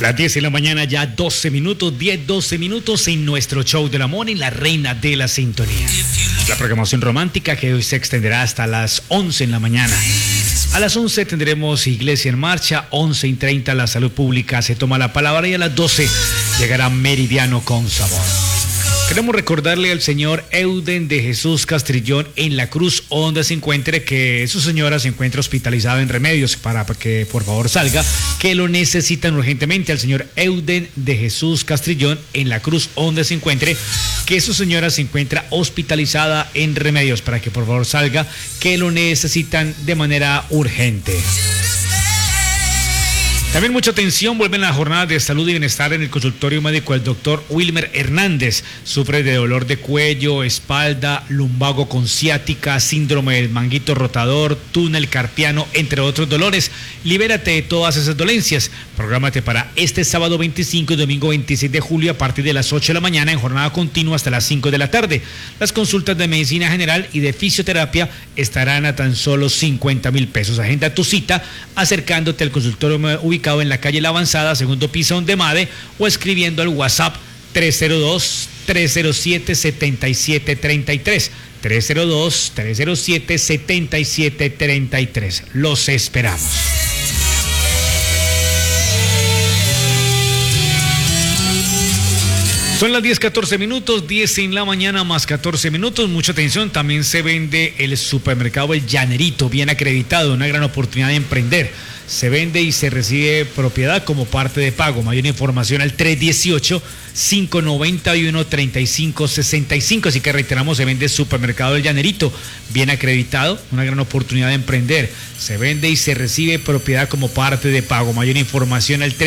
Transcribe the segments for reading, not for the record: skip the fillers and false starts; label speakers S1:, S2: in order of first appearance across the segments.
S1: Las 10 de la mañana, ya 12 minutos, 12 minutos en nuestro show del amor en la reina de la sintonía. La programación romántica que hoy se extenderá hasta las 11 en la mañana. A las 11 tendremos Iglesia en Marcha, 11:30 la salud pública se toma la palabra y a las 12 llegará Meridiano con Sabor. Queremos recordarle al señor Euden de Jesús Castrillón en la Cruz donde se encuentre, que su señora se encuentra hospitalizada en Remedios, para que por favor salga, que lo necesitan urgentemente. Al señor Euden de Jesús Castrillón en la Cruz donde se encuentre, que su señora se encuentra hospitalizada en Remedios, para que por favor salga, que lo necesitan de manera urgente. También mucha atención, vuelven las jornadas de salud y bienestar en el consultorio médico del doctor Wilmer Hernández. Sufre de dolor de cuello, espalda, lumbago con ciática, síndrome del manguito rotador, túnel carpiano, entre otros dolores. Libérate de todas esas dolencias. Prográmate para este sábado 25 y domingo 26 de julio a partir de las 8 de la mañana en jornada continua hasta las 5 de la tarde. Las consultas de medicina general y de fisioterapia estarán a tan solo 50,000 pesos. Agenda tu cita acercándote al consultorio ubicado en la calle La Avanzada, segundo piso de MADE, o escribiendo al WhatsApp 302-307-7733. 302-307-7733. Los esperamos. Son las 10:14 minutos, 10 en la mañana más 14 minutos. Mucha atención, también se vende el supermercado El Llanerito, bien acreditado, una gran oportunidad de emprender. Se vende y se recibe propiedad como parte de pago. Mayor información al 318-591-3565. Así que reiteramos, se vende Supermercado El Llanerito, bien acreditado, una gran oportunidad de emprender. Se vende y se recibe propiedad como parte de pago. Mayor información al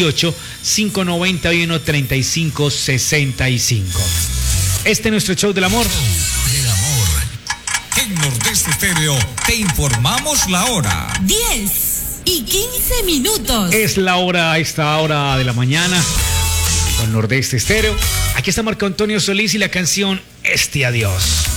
S1: 318-591-3565. Este es nuestro show del amor.
S2: En Nordeste Estéreo te informamos la hora.
S3: 10:15.
S1: Es la hora, a esta hora de la mañana, con Nordeste Estéreo. Aquí está Marco Antonio Solís y la canción Este Adiós.